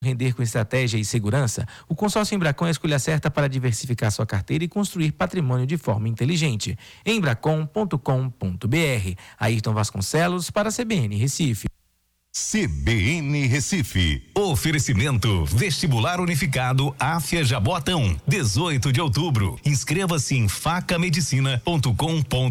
Render com estratégia e segurança, o consórcio Embracon é a escolha certa para diversificar sua carteira e construir patrimônio de forma inteligente. Embracon.com.br. Ayrton Vasconcelos para a CBN Recife. CBN Recife. Oferecimento Vestibular Unificado Áfia Jabotão, 18 de outubro. Inscreva-se em facamedicina.com.br.